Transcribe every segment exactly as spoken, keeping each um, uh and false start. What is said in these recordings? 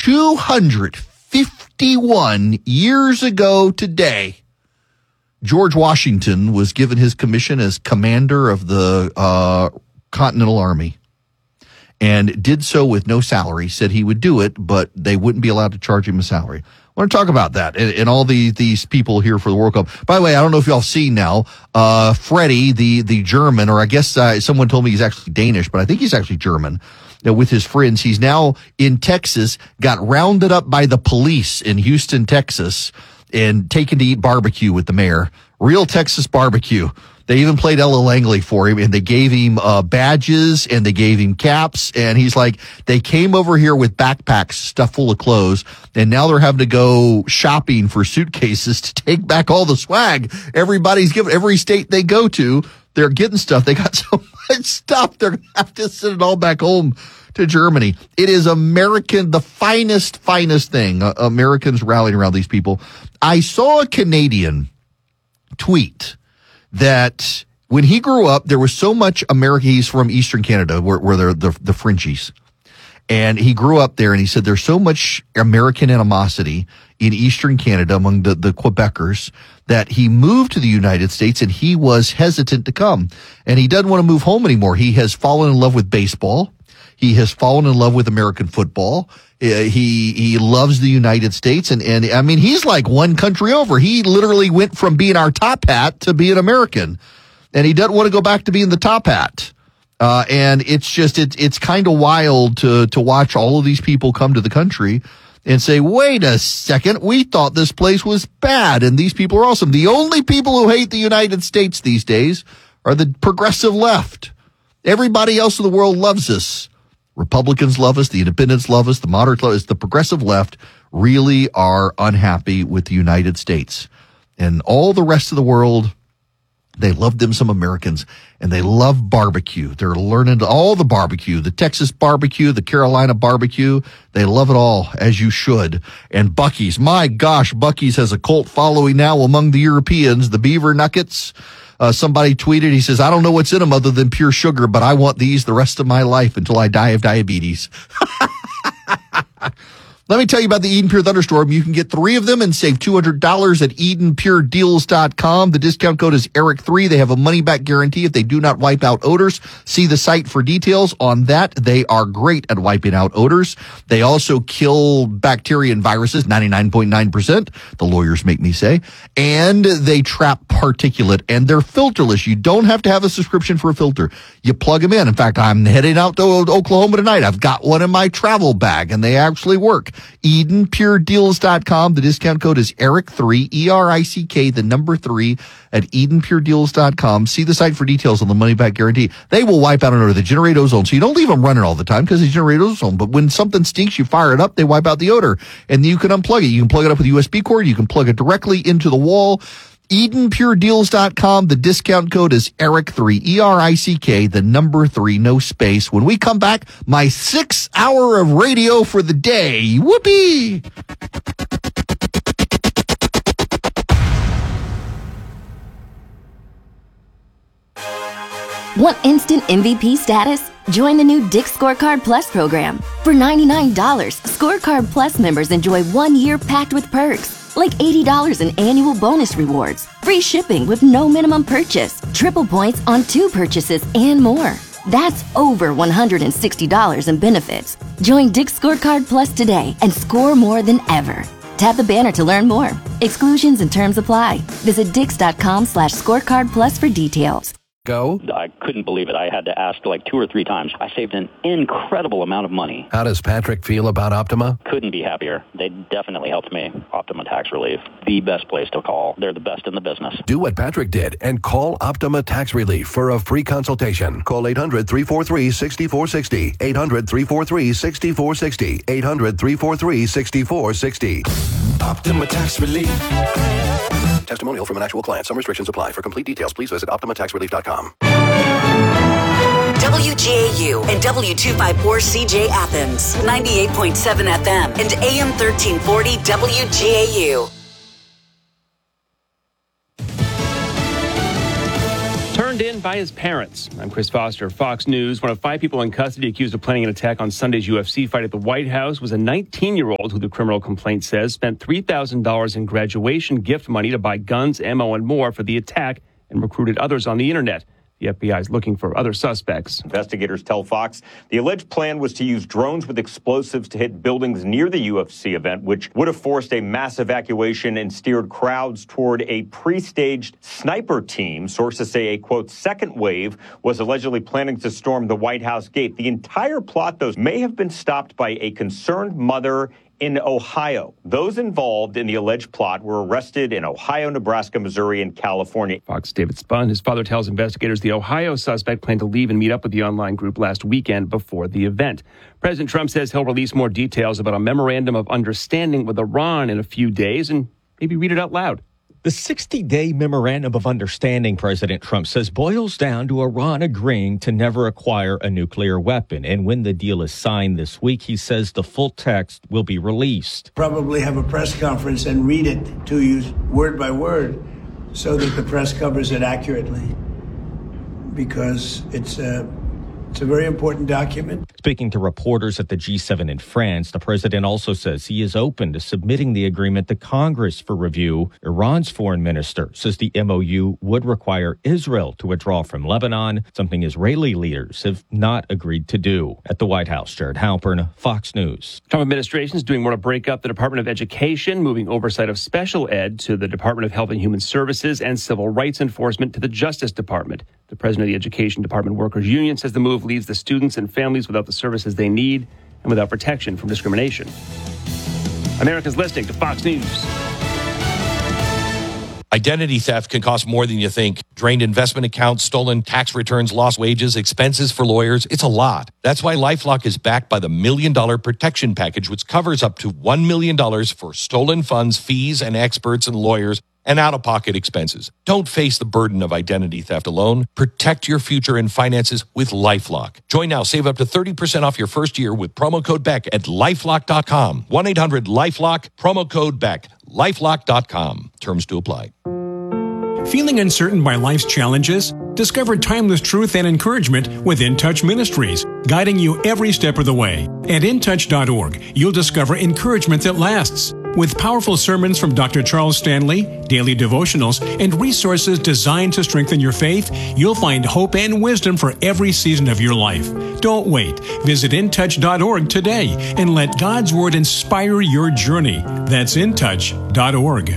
two hundred fifty-one years ago today, George Washington was given his commission as commander of the uh, Continental Army and did so with no salary. Said he would do it, but they wouldn't be allowed to charge him a salary. I want to talk about that and, and all the, these people here for the World Cup. By the way, I don't know if y'all seen now, uh, Freddie, the, the German, or I guess uh, someone told me he's actually Danish, but I think he's actually German, uh, with his friends. He's now in Texas, got rounded up by the police in Houston, Texas, and taken to eat barbecue with the mayor. Real Texas barbecue. They even played Ella Langley for him, and they gave him uh, badges, and they gave him caps, and he's like, they came over here with backpacks stuffed full of clothes, and now they're having to go shopping for suitcases to take back all the swag. Everybody's given, every state they go to, they're getting stuff. They got so much stuff, they're going to have to send it all back home to Germany. It is American, the finest, finest thing. Uh, Americans rallying around these people. I saw a Canadian tweet that when he grew up, there was so much America. He's from Eastern Canada, where, where they're the, the Frenchies. And he grew up there, and he said there's so much American animosity in Eastern Canada among the, the Quebecers that he moved to the United States, and he was hesitant to come. And he doesn't want to move home anymore. He has fallen in love with baseball. He has fallen in love with American football. Uh, he he loves the United States, and, and I mean, he's like one country over. He literally went from being our top hat to being American, and he doesn't want to go back to being the top hat. Uh, and it's just, it's, it's kind of wild to, to watch all of these people come to the country and say, wait a second, we thought this place was bad, and these people are awesome. The only people who hate the United States these days are the progressive left. Everybody else in the world loves us. Republicans love us, the independents love us, the moderates love us. The progressive left really are unhappy with the United States. And all the rest of the world, they love them some Americans, and they love barbecue. They're learning all the barbecue, the Texas barbecue, the Carolina barbecue. They love it all, as you should. And Buc-ee's, my gosh, Buc-ee's has a cult following now among the Europeans, the beaver nuggets. Uh, somebody tweeted, he says, I don't know what's in them other than pure sugar, but I want these the rest of my life until I die of diabetes. Let me tell you about the Eden Pure Thunderstorm. You can get three of them and save two hundred dollars at Eden Pure Deals dot com. The discount code is Eric three. They have a money-back guarantee if they do not wipe out odors. See the site for details on that. They are great at wiping out odors. They also kill bacteria and viruses, ninety-nine point nine percent, the lawyers make me say. And they trap particulate, and they're filterless. You don't have to have a subscription for a filter. You plug them in. In fact, I'm heading out to Oklahoma tonight. I've got one in my travel bag, and they actually work. Eden Pure Deals dot com. The discount code is Eric three, E R I C K, the number three, at Eden Pure Deals dot com. See the site for details on the money back guarantee. They will wipe out an odor. They generate ozone, so you don't leave them running all the time because they generate ozone. But when something stinks, you fire it up, they wipe out the odor, and you can unplug it. You can plug it up with a U S B cord. You can plug it directly into the wall. Eden Pure Deals dot com. The discount code is Eric three, E R I C K, the number three, no space. When we come back, my six hour of radio for the day. Whoopee! Want instant M V P status? Join the new Dick's Scorecard Plus program. For ninety-nine dollars, Scorecard Plus members enjoy one year packed with perks, like eighty dollars in annual bonus rewards, free shipping with no minimum purchase, triple points on two purchases, and more. That's over one hundred sixty dollars in benefits. Join Dick's Scorecard Plus today and score more than ever. Tap the banner to learn more. Exclusions and terms apply. Visit Dix.com slash scorecard plus for details. Go. I couldn't believe it. I had to ask like two or three times. I saved an incredible amount of money. How does Patrick feel about Optima? Couldn't be happier. They definitely helped me. Optima Tax Relief, the best place to call. They're the best in the business. Do what Patrick did and call Optima Tax Relief for a free consultation. Call eight hundred, three four three, six four six zero. eight hundred, three four three, six four six zero. eight hundred, three four three, six four six zero. Optima Tax Relief. Testimonial from an actual client. Some restrictions apply. For complete details, please visit Optima Tax Relief dot com. W G A U and W two fifty-four C J Athens, ninety-eight point seven F M and A M thirteen forty W G A U. Turn turned in by his parents. I'm Chris Foster, Fox News. One of five people in custody accused of planning an attack on Sunday's U F C fight at the White House was a nineteen-year-old who the criminal complaint says spent three thousand dollars in graduation gift money to buy guns, ammo, and more for the attack and recruited others on the internet. The F B I is looking for other suspects. Investigators tell Fox the alleged plan was to use drones with explosives to hit buildings near the U F C event, which would have forced a mass evacuation and steered crowds toward a pre-staged sniper team. Sources say a, quote, second wave was allegedly planning to storm the White House gate. The entire plot, though, may have been stopped by a concerned mother in Ohio. Those involved in the alleged plot were arrested in Ohio, Nebraska, Missouri, and California. Fox David Spun. His father tells investigators the Ohio suspect planned to leave and meet up with the online group last weekend before the event. President Trump says he'll release more details about a memorandum of understanding with Iran in a few days and maybe read it out loud. The sixty-day memorandum of understanding, President Trump says, boils down to Iran agreeing to never acquire a nuclear weapon. And when the deal is signed this week, he says the full text will be released. Probably have a press conference and read it to you word by word so that the press covers it accurately, because it's a, it's a very important document. Speaking to reporters at the G seven in France, the president also says he is open to submitting the agreement to Congress for review. Iran's foreign minister says the M O U would require Israel to withdraw from Lebanon, something Israeli leaders have not agreed to do. At the White House, Jared Halpern, Fox News. Trump administration is doing more to break up the Department of Education, moving oversight of special ed to the Department of Health and Human Services and civil rights enforcement to the Justice Department. The president of the Education Department Workers Union says the move leaves the students and families without the services they need and without protection from discrimination. America's listening to Fox News. Identity theft can cost more than you think. Drained investment accounts, stolen tax returns, lost wages, expenses for lawyers. It's a lot. That's why LifeLock is backed by the Million Dollar Protection Package, which covers up to one million dollars for stolen funds, fees, and experts and lawyers, and out-of-pocket expenses. Don't face the burden of identity theft alone. Protect your future and finances with LifeLock. Join now. Save up to thirty percent off your first year with promo code Beck at lifelock dot com. one eight hundred lifelock, promo code Beck. lifelock dot com. Terms to apply. Feeling uncertain by life's challenges? Discover timeless truth and encouragement with In Touch Ministries, guiding you every step of the way. At in touch dot org, you'll discover encouragement that lasts. With powerful sermons from Doctor Charles Stanley, daily devotionals, and resources designed to strengthen your faith, you'll find hope and wisdom for every season of your life. Don't wait. Visit in touch dot org today and let God's Word inspire your journey. That's in touch dot org.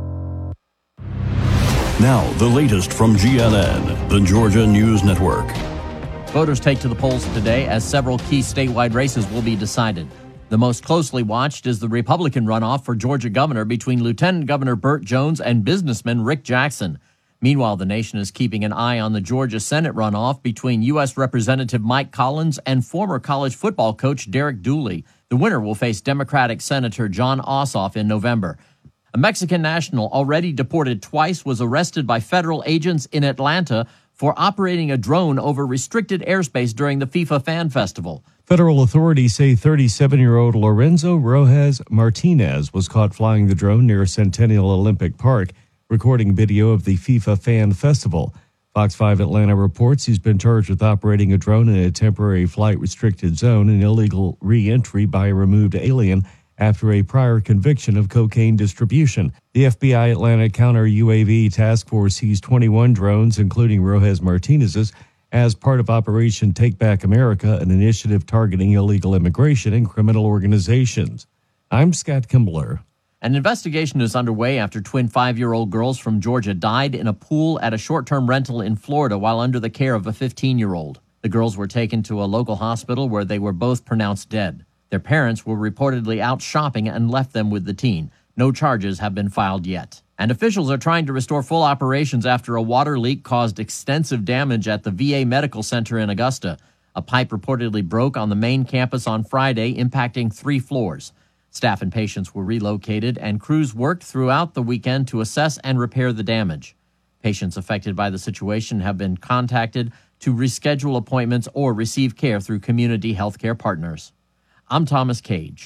Now, the latest from G N N, the Georgia News Network. Voters take to the polls today as several key statewide races will be decided. The most closely watched is the Republican runoff for Georgia governor between Lieutenant Governor Burt Jones and businessman Rick Jackson. Meanwhile, the nation is keeping an eye on the Georgia Senate runoff between U S Representative Mike Collins and former college football coach Derek Dooley. The winner will face Democratic Senator John Ossoff in November. A Mexican national already deported twice was arrested by federal agents in Atlanta for operating a drone over restricted airspace during the FIFA Fan Festival. Federal authorities say thirty-seven-year-old Lorenzo Rojas Martinez was caught flying the drone near Centennial Olympic Park, recording video of the FIFA Fan Festival. Fox five Atlanta reports he's been charged with operating a drone in a temporary flight-restricted zone and illegal re-entry by a removed alien after a prior conviction of cocaine distribution. The F B I Atlanta Counter-U A V Task Force seized twenty-one drones, including Rojas Martinez's, as part of Operation Take Back America, an initiative targeting illegal immigration and criminal organizations. I'm Scott Kimbler. An investigation is underway after twin five-year-old girls from Georgia died in a pool at a short-term rental in Florida while under the care of a fifteen-year-old. The girls were taken to a local hospital where they were both pronounced dead. Their parents were reportedly out shopping and left them with the teen. No charges have been filed yet. And officials are trying to restore full operations after a water leak caused extensive damage at the V A Medical Center in Augusta. A pipe reportedly broke on the main campus on Friday, impacting three floors. Staff and patients were relocated, and crews worked throughout the weekend to assess and repair the damage. Patients affected by the situation have been contacted to reschedule appointments or receive care through community healthcare partners. I'm Thomas Cage.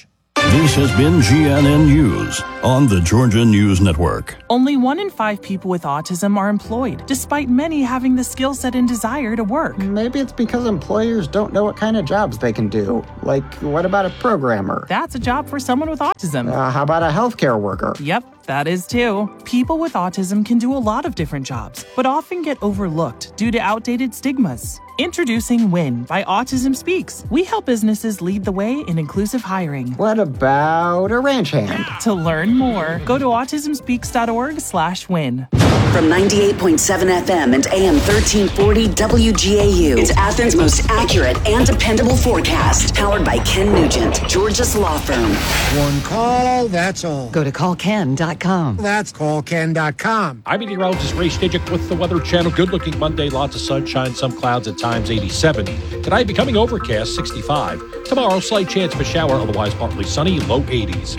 This has been G N N News on the Georgia News Network. Only one in five people with autism are employed, despite many having the skill set and desire to work. Maybe it's because employers don't know what kind of jobs they can do. Like, what about a programmer? That's a job for someone with autism. Uh, how about a healthcare worker? Yep, that is too. People with autism can do a lot of different jobs, but often get overlooked due to outdated stigmas. Introducing WIN by Autism Speaks. We help businesses lead the way in inclusive hiring. What about a ranch hand? To learn more, go to autism speaks dot org slash win. From ninety-eight point seven F M and A M thirteen forty W G A U, it's Athens' most accurate and dependable forecast. Powered by Ken Nugent, Georgia's law firm. One call, that's all. Go to call ken dot com. That's call ken dot com. I'm meteorologist Ray Stijik with the Weather Channel. Good-looking Monday, lots of sunshine, some clouds at times, eighty-seven. Tonight becoming overcast, sixty-five. Tomorrow, slight chance of a shower, otherwise partly sunny, low eighties.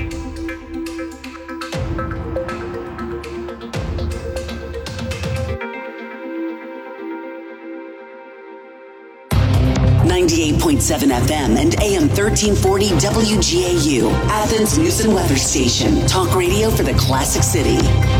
ninety-eight point seven F M and A M thirteen forty W G A U, Athens News and Weather Station. Talk radio for the classic city.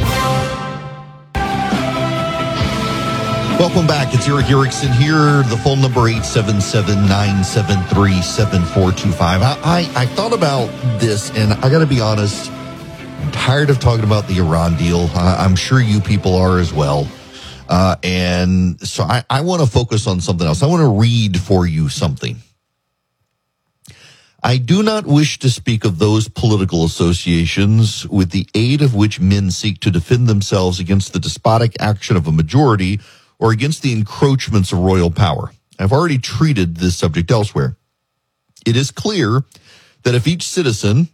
Welcome back. It's Eric Erickson here. The phone number eight seven seven, nine seven three, seven four two five. I, I, I thought about this, and I got to be honest, I'm tired of talking about the Iran deal. I, I'm sure you people are as well. Uh, and so I, I want to focus on something else. I want to read for you something. I do not wish to speak of those political associations with the aid of which men seek to defend themselves against the despotic action of a majority or against the encroachments of royal power. I've already treated this subject elsewhere. It is clear that if each citizen,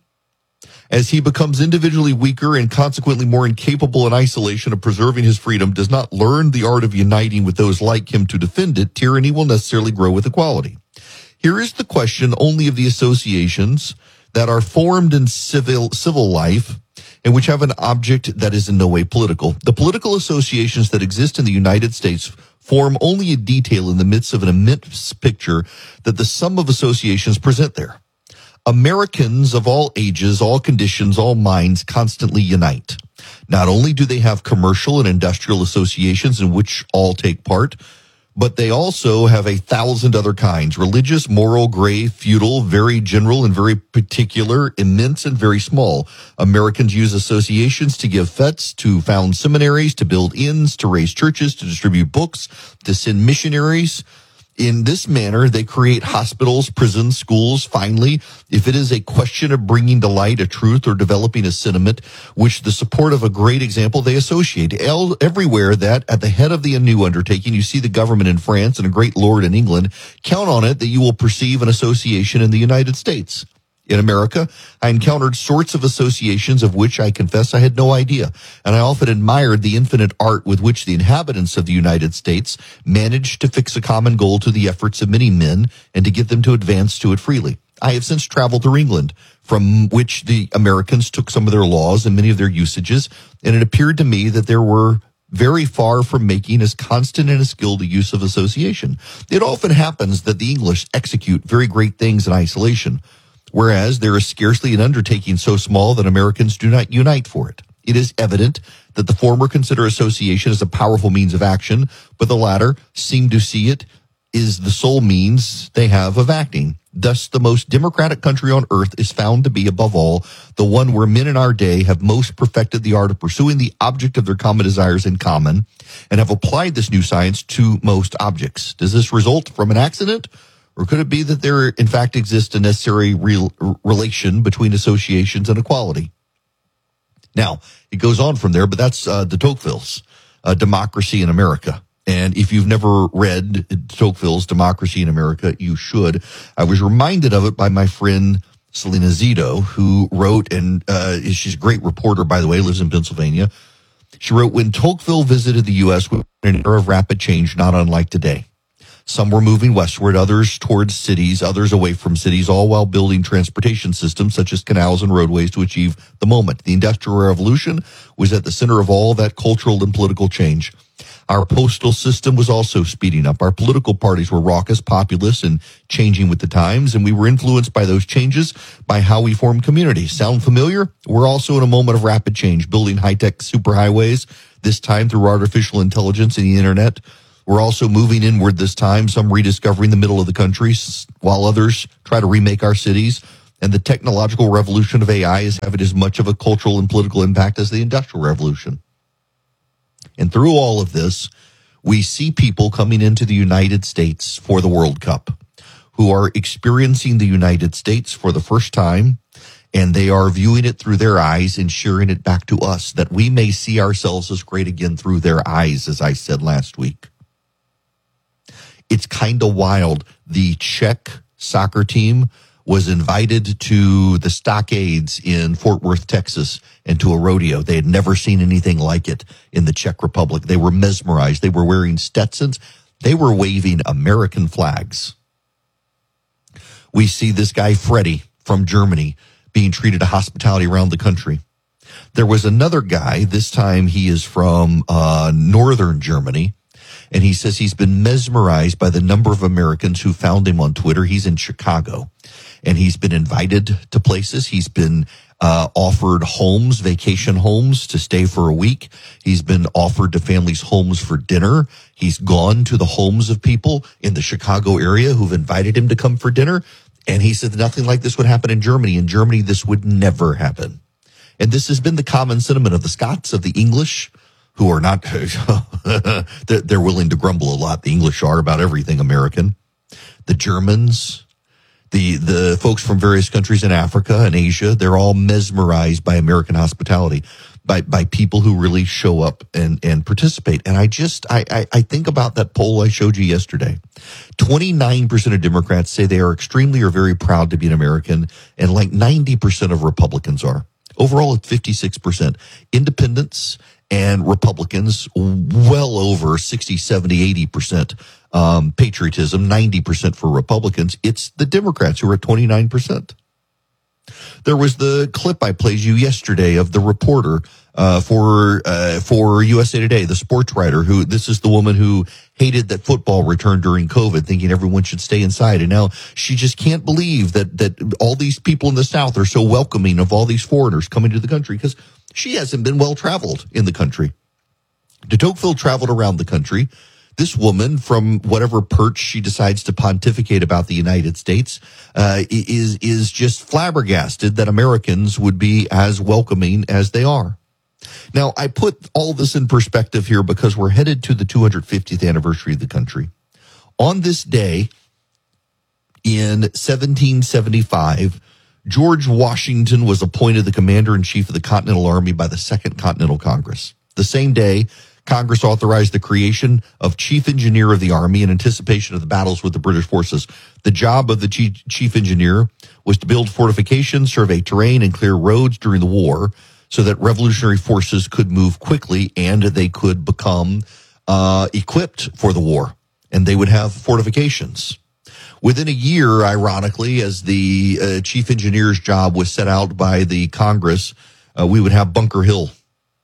as he becomes individually weaker and consequently more incapable in isolation of preserving his freedom, does not learn the art of uniting with those like him to defend it, tyranny will necessarily grow with equality. Here is the question only of the associations that are formed in civil civil life and which have an object that is in no way political. The political associations that exist in the United States form only a detail in the midst of an immense picture that the sum of associations present there. Americans of all ages, all conditions, all minds constantly unite. Not only do they have commercial and industrial associations in which all take part, but they also have a thousand other kinds: religious, moral, gray, feudal, very general and very particular, immense and very small. Americans use associations to give fetes, to found seminaries, to build inns, to raise churches, to distribute books, to send missionaries. In this manner, they create hospitals, prisons, schools. Finally, if it is a question of bringing to light a truth or developing a sentiment, which the support of a great example, they associate. Everywhere that at the head of the new undertaking, you see the government in France and a great lord in England, count on it that you will perceive an association in the United States. In America, I encountered sorts of associations of which I confess I had no idea, and I often admired the infinite art with which the inhabitants of the United States managed to fix a common goal to the efforts of many men and to get them to advance to it freely. I have since traveled through England, from which the Americans took some of their laws and many of their usages, and it appeared to me that there were very far from making as constant and as skilled a use of association. It often happens that the English execute very great things in isolation, whereas there is scarcely an undertaking so small that Americans do not unite for it. It is evident that the former consider association as a powerful means of action, but the latter seem to see it is the sole means they have of acting. Thus, the most democratic country on earth is found to be, above all, the one where men in our day have most perfected the art of pursuing the object of their common desires in common and have applied this new science to most objects. Does this result from an accident? Or could it be that there, in fact, exists a necessary real relation between associations and equality? Now, it goes on from there, but that's uh, de Tocqueville's uh, Democracy in America. And if you've never read de Tocqueville's Democracy in America, you should. I was reminded of it by my friend Selena Zito, who wrote, and uh, she's a great reporter, by the way, lives in Pennsylvania. She wrote, when Tocqueville visited the U S, we were in an era of rapid change, not unlike today. Some were moving westward, others towards cities, others away from cities, all while building transportation systems such as canals and roadways to achieve the moment. The Industrial Revolution was at the center of all that cultural and political change. Our postal system was also speeding up. Our political parties were raucous, populist, and changing with the times, and we were influenced by those changes by how we form communities. Sound familiar? We're also in a moment of rapid change, building high-tech superhighways, this time through artificial intelligence and the internet. We're also moving inward this time, some rediscovering the middle of the country, while others try to remake our cities. And the technological revolution of A I is having as much of a cultural and political impact as the Industrial Revolution. And through all of this, we see people coming into the United States for the World Cup who are experiencing the United States for the first time, and they are viewing it through their eyes and sharing it back to us, that we may see ourselves as great again through their eyes, as I said last week. It's kind of wild. The Czech soccer team was invited to the Stockades in Fort Worth, Texas, and to a rodeo. They had never seen anything like it in the Czech Republic. They were mesmerized. They were wearing Stetsons. They were waving American flags. We see this guy, Freddie, from Germany, being treated to hospitality around the country. There was another guy, this time he is from uh, northern Germany, and he says he's been mesmerized by the number of Americans who found him on Twitter. He's in Chicago. And he's been invited to places. He's been uh, offered homes, vacation homes to stay for a week. He's been offered to families homes for dinner. He's gone to the homes of people in the Chicago area who've invited him to come for dinner. And he said nothing like this would happen in Germany. In Germany, this would never happen. And this has been the common sentiment of the Scots, of the English, who are not, they're willing to grumble a lot. The English are about everything American. The Germans, The the folks from various countries in Africa and Asia, they're all mesmerized by American hospitality, by by people who really show up and, and participate. And I just, I, I, I think about that poll I showed you yesterday. twenty-nine percent of Democrats say they are extremely or very proud to be an American, and like ninety percent of Republicans are. Overall, it's fifty-six percent. Independents and Republicans, well over sixty, seventy, eighty percent. Um, patriotism, ninety percent for Republicans. It's the Democrats who are at twenty-nine percent. There was the clip I played you yesterday of the reporter uh, for uh, for U S A Today, the sports writer, who, this is the woman who hated that football returned during COVID, thinking everyone should stay inside. And now she just can't believe that that all these people in the South are so welcoming of all these foreigners coming to the country, because she hasn't been well traveled in the country. De Tocqueville traveled around the country. This woman, from whatever perch she decides to pontificate about the United States, uh, is is just flabbergasted that Americans would be as welcoming as they are. Now, I put all this in perspective here because we're headed to the two hundred fiftieth anniversary of the country. On this day, in seventeen seventy-five, George Washington was appointed the commander-in-chief of the Continental Army by the Second Continental Congress. The same day, Congress authorized the creation of chief engineer of the Army in anticipation of the battles with the British forces. The job of the chief, chief engineer was to build fortifications, survey terrain, and clear roads during the war so that revolutionary forces could move quickly and they could become uh, equipped for the war, and they would have fortifications. Within a year, ironically, as the uh, chief engineer's job was set out by the Congress, uh, we would have Bunker Hill.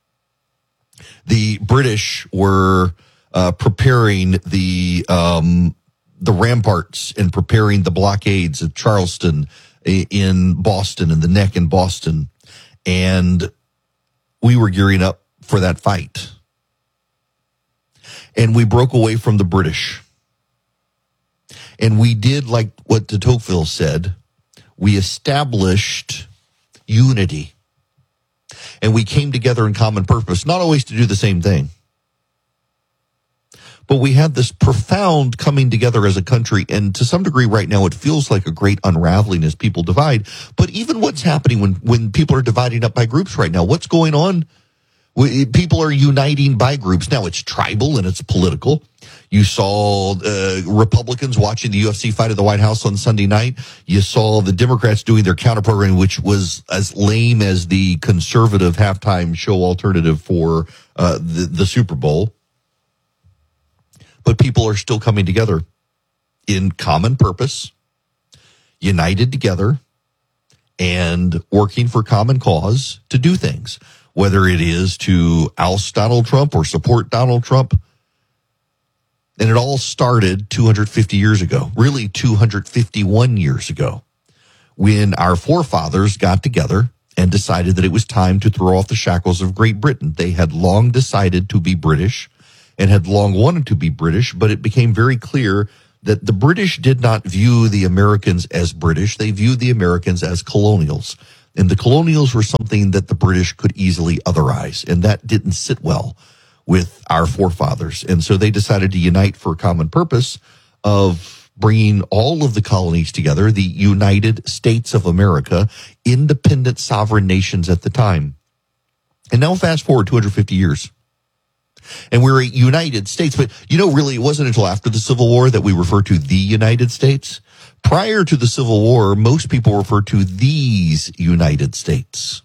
The British were uh, preparing the um, the ramparts and preparing the blockades of Charleston in Boston and the Neck in Boston, and we were gearing up for that fight. And we broke away from the British. And we did like what de Tocqueville said. We established unity. And we came together in common purpose, not always to do the same thing. But we had this profound coming together as a country, and to some degree right now it feels like a great unraveling as people divide. But even what's happening when, when people are dividing up by groups right now, what's going on? People are uniting by groups. Now it's tribal and it's political. You saw uh, Republicans watching the U F C fight at the White House on Sunday night. You saw the Democrats doing their counter-programming, which was as lame as the conservative halftime show alternative for uh, the, the Super Bowl. But people are still coming together in common purpose, united together, and working for common cause to do things. Whether it is to oust Donald Trump or support Donald Trump, And it all started two hundred fifty years ago, really two hundred fifty-one years ago, when our forefathers got together and decided that it was time to throw off the shackles of Great Britain. They had long decided to be British and had long wanted to be British, but it became very clear that the British did not view the Americans as British. They viewed the Americans as colonials. And the colonials were something that the British could easily otherize, and that didn't sit well with our forefathers. And so they decided to unite for a common purpose of bringing all of the colonies together, the United States of America, independent sovereign nations at the time. And now fast forward two hundred fifty years. And we're a United States, but you know, really, it wasn't until after the Civil War that we refer to the United States. Prior to the Civil War, most people refer to these United States.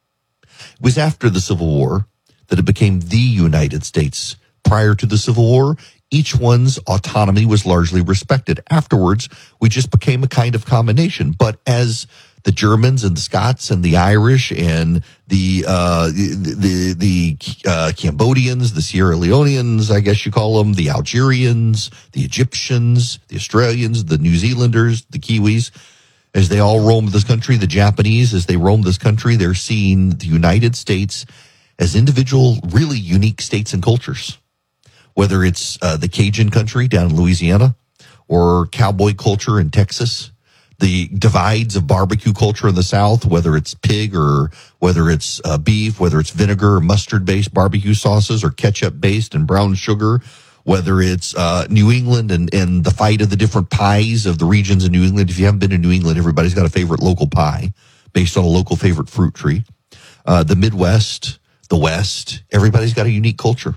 It was after the Civil War that it became the United States. Prior to the Civil War, each one's autonomy was largely respected. Afterwards, we just became a kind of combination. But as the Germans and the Scots and the Irish and the uh, the the, the uh, Cambodians, the Sierra Leoneans, I guess you call them, the Algerians, the Egyptians, the Australians, the New Zealanders, the Kiwis, as they all roam this country, the Japanese, as they roam this country, they're seeing the United States as individual, really unique states and cultures. Whether it's uh, the Cajun country down in Louisiana or cowboy culture in Texas, the divides of barbecue culture in the South, whether it's pig or whether it's uh, beef, whether it's vinegar or mustard-based barbecue sauces or ketchup-based and brown sugar, whether it's uh, New England and, and the fight of the different pies of the regions in New England. If you haven't been to New England, everybody's got a favorite local pie based on a local favorite fruit tree. Uh, the Midwest, the West, everybody's got a unique culture.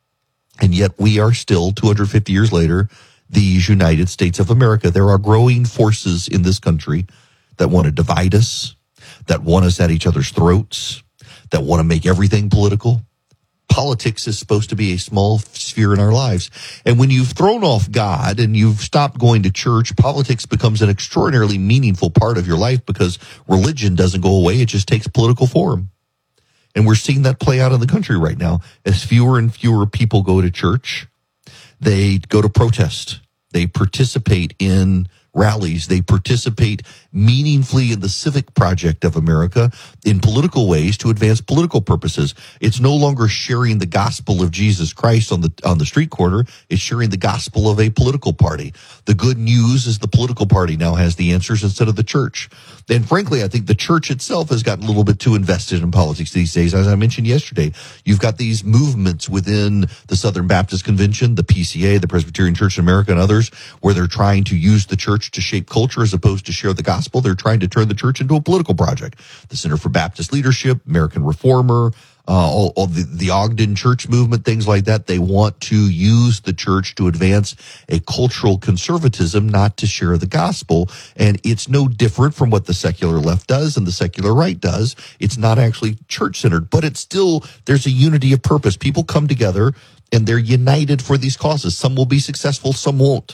And yet we are still, two hundred fifty years later, these United States of America. There are growing forces in this country that want to divide us, that want us at each other's throats, that want to make everything political. Politics is supposed to be a small sphere in our lives. And when you've thrown off God and you've stopped going to church, politics becomes an extraordinarily meaningful part of your life because religion doesn't go away. It just takes political form. And we're seeing that play out in the country right now. As fewer and fewer people go to church, they go to protest. They participate in rallies. They participate meaningfully in the civic project of America in political ways to advance political purposes. It's no longer sharing the gospel of Jesus Christ on the on the street corner. It's sharing the gospel of a political party. The good news is the political party now has the answers instead of the church. And frankly, I think the church itself has gotten a little bit too invested in politics these days. As I mentioned yesterday, you've got these movements within the Southern Baptist Convention, the P C A, the Presbyterian Church in America, and others, where they're trying to use the church to shape culture as opposed to share the gospel. They're trying to turn the church into a political project. The Center for Baptist Leadership, American Reformer, uh, all, all the, the Ogden Church movement, things like that. They want to use the church to advance a cultural conservatism, not to share the gospel. And it's no different from what the secular left does and the secular right does. It's not actually church-centered, but it's still, there's a unity of purpose. People come together and they're united for these causes. Some will be successful, some won't.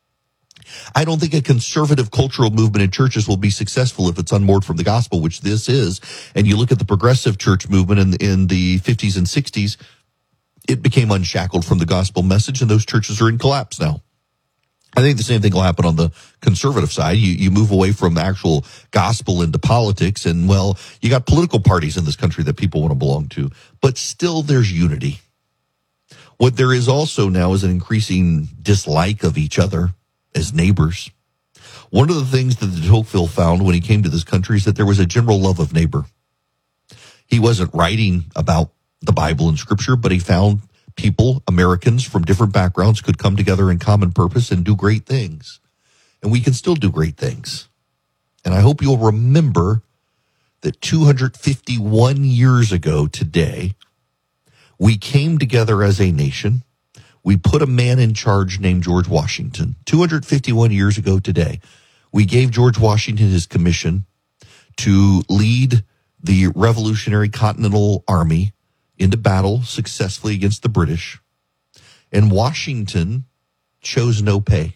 I don't think a conservative cultural movement in churches will be successful if it's unmoored from the gospel, which this is. And you look at the progressive church movement in, in the fifties and sixties, it became unshackled from the gospel message, and those churches are in collapse now. I think the same thing will happen on the conservative side. You, you move away from the actual gospel into politics, and, well, you got political parties in this country that people want to belong to, but still there's unity. What there is also now is an increasing dislike of each other as neighbors. One of the things that de Tocqueville found when he came to this country is that there was a general love of neighbor. He wasn't writing about the Bible and Scripture, but he found people, Americans from different backgrounds, could come together in common purpose and do great things. And we can still do great things. And I hope you'll remember that two hundred fifty-one years ago today, we came together as a nation. We put a man in charge named George Washington. two hundred fifty-one years ago today, we gave George Washington his commission to lead the Revolutionary Continental Army into battle successfully against the British. And Washington chose no pay.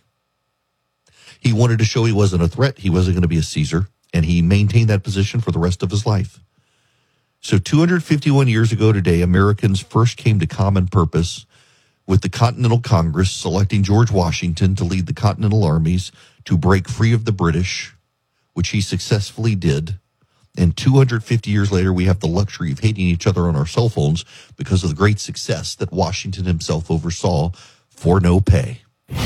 He wanted to show he wasn't a threat. He wasn't going to be a Caesar. And he maintained that position for the rest of his life. So two hundred fifty-one years ago today, Americans first came to common purpose with the Continental Congress selecting George Washington to lead the Continental armies to break free of the British, which he successfully did. And two hundred fifty years later, we have the luxury of hating each other on our cell phones because of the great success that Washington himself oversaw for no pay.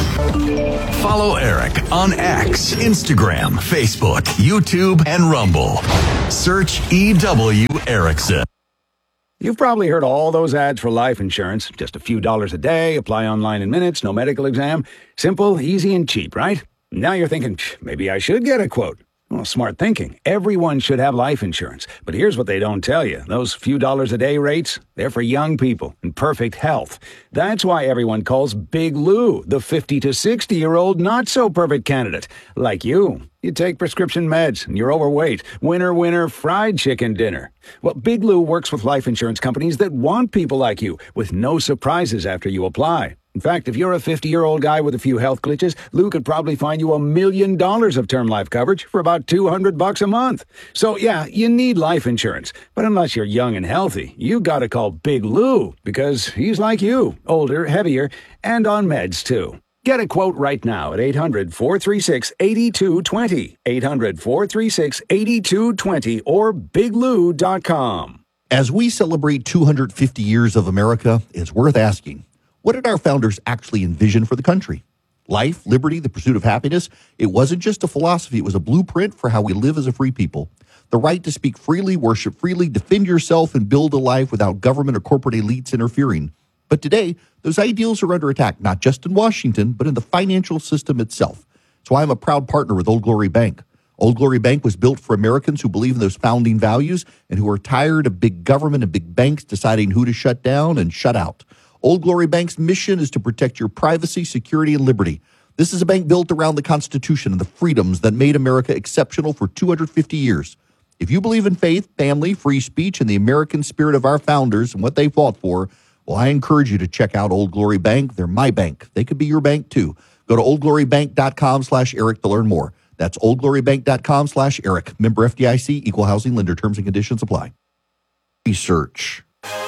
Follow Eric on X, Instagram, Facebook, YouTube, and Rumble. Search E W Erickson. You've probably heard all those ads for life insurance. Just a few dollars a day, apply online in minutes, no medical exam. Simple, easy, and cheap, right? Now you're thinking, maybe I should get a quote. Well, smart thinking. Everyone should have life insurance. But here's what they don't tell you. Those few dollars a day rates, they're for young people in perfect health. That's why everyone calls Big Lou the fifty to sixty-year-old not-so-perfect candidate. Like you. You take prescription meds, and you're overweight. Winner, winner, fried chicken dinner. Well, Big Lou works with life insurance companies that want people like you, with no surprises after you apply. In fact, if you're a fifty-year-old guy with a few health glitches, Lou could probably find you a million dollars of term life coverage for about two hundred bucks a month. So yeah, you need life insurance. But unless you're young and healthy, you gotta call Big Lou, because he's like you, older, heavier, and on meds too. Get a quote right now at eight hundred, four three six, eight two two zero, eight hundred, four three six, eight two two zero, or big lou dot com. As we celebrate two hundred fifty years of America, it's worth asking, what did our founders actually envision for the country? Life, liberty, the pursuit of happiness. It wasn't just a philosophy. It was a blueprint for how we live as a free people. The right to speak freely, worship freely, defend yourself, and build a life without government or corporate elites interfering. But today, those ideals are under attack, not just in Washington, but in the financial system itself. That's why I'm a proud partner with Old Glory Bank. Old Glory Bank was built for Americans who believe in those founding values and who are tired of big government and big banks deciding who to shut down and shut out. Old Glory Bank's mission is to protect your privacy, security, and liberty. This is a bank built around the Constitution and the freedoms that made America exceptional for two hundred fifty years. If you believe in faith, family, free speech, and the American spirit of our founders and what they fought for, well, I encourage you to check out Old Glory Bank. They're my bank. They could be your bank, too. Go to oldglorybank.com slash Eric to learn more. That's oldglorybank.com slash Eric. Member F D I C, Equal Housing Lender. Terms and conditions apply. Research.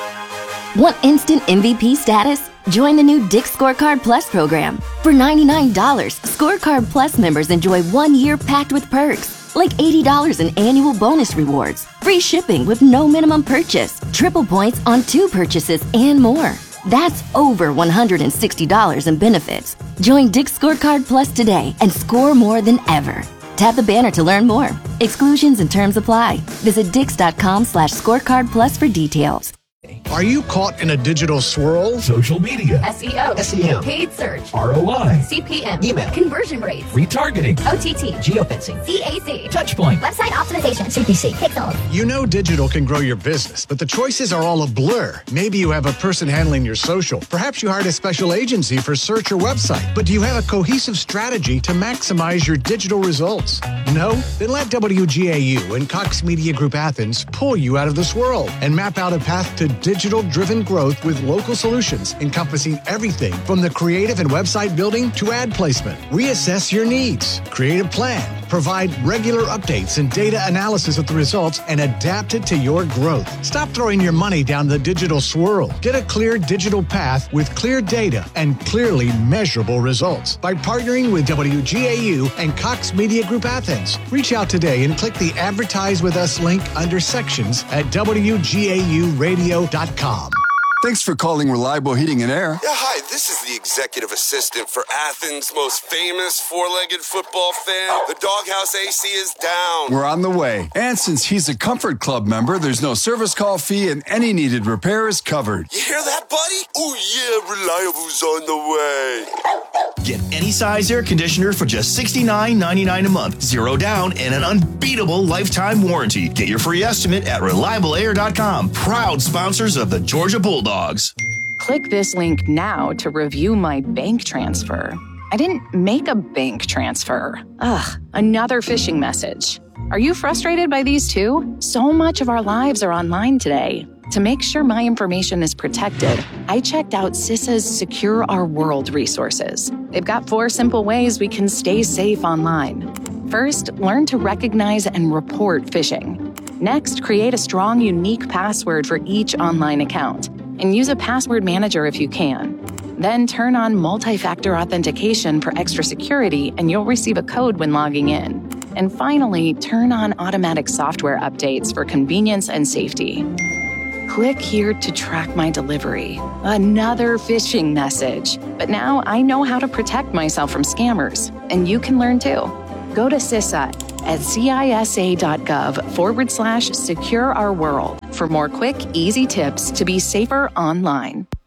Want instant M V P status? Join the new Dick's Scorecard Plus program. For ninety-nine dollars, Scorecard Plus members enjoy one year packed with perks, like eighty dollars in annual bonus rewards, free shipping with no minimum purchase, triple points on two purchases, and more. That's over one hundred sixty dollars in benefits. Join Dick's Scorecard Plus today and score more than ever. Tap the banner to learn more. Exclusions and terms apply. Visit dix.com slash scorecard plus for details. Are you caught in a digital swirl? Social media, S E O, S E M, paid search, R O I, C P M, email, conversion rates, retargeting, O T T, geofencing, C A C, Touchpoint, website optimization, C P C, Pixel. You know digital can grow your business, but the choices are all a blur. Maybe you have a person handling your social. Perhaps you hired a special agency for search or website. But do you have a cohesive strategy to maximize your digital results? No? Then let W G A U and Cox Media Group Athens pull you out of the swirl and map out a path to digital-driven growth with local solutions encompassing everything from the creative and website building to ad placement. Reassess your needs, create a plan, provide regular updates and data analysis of the results, and adapt it to your growth. Stop throwing your money down the digital swirl. Get a clear digital path with clear data and clearly measurable results by partnering with W G A U and Cox Media Group Athens. Reach out today and click the Advertise with Us link under sections at W G A U radio dot com. Thanks for calling Reliable Heating and Air. Yeah, hi, this is the executive assistant for Athens' most famous four-legged football fan. The Doghouse A C is down. We're on the way. And since he's a Comfort Club member, there's no service call fee and any needed repair is covered. You hear that, buddy? Oh, yeah, Reliable's on the way. Get any size air conditioner for just sixty-nine ninety-nine a month, zero down, and an unbeatable lifetime warranty. Get your free estimate at reliable air dot com. Proud sponsors of the Georgia Bulldogs. Click this link now to review my bank transfer. I didn't make a bank transfer. Ugh, another phishing message. Are you frustrated by these too? So much of our lives are online today. To make sure my information is protected, I checked out CISA's Secure Our World resources. They've got four simple ways we can stay safe online. First, learn to recognize and report phishing. Next, create a strong, unique password for each online account, and use a password manager if you can. Then turn on multi-factor authentication for extra security, and you'll receive a code when logging in. And finally, turn on automatic software updates for convenience and safety. Click here to track my delivery. Another phishing message. But now I know how to protect myself from scammers, and you can learn too. Go to CISA at cisa.gov forward slash secure our world for more quick, easy tips to be safer online.